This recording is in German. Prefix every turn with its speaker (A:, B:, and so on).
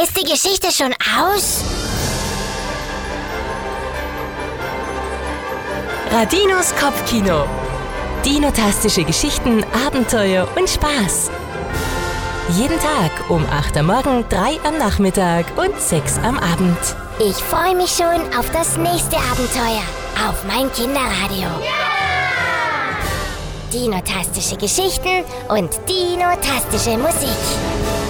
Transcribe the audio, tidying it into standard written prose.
A: Ist die Geschichte schon aus?
B: Radinos Kopfkino. Dinotastische Geschichten, Abenteuer und Spaß. Jeden Tag um 8 am Morgen, 3 am Nachmittag und 6 am Abend.
A: Ich freue mich schon auf das nächste Abenteuer auf mein Kinderradio. Dinotastische Geschichten und dinotastische Musik.